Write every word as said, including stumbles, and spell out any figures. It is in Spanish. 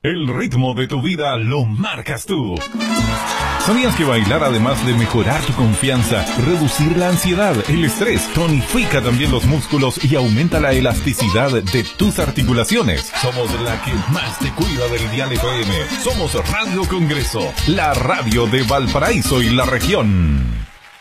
El ritmo de tu vida lo marcas tú. ¿Sabías que bailar, además de mejorar tu confianza, reducir la ansiedad, el estrés, tonifica también los músculos y aumenta la elasticidad de tus articulaciones? Somos la que más te cuida del dial F M. Somos Radio Congreso, la radio de Valparaíso y la región.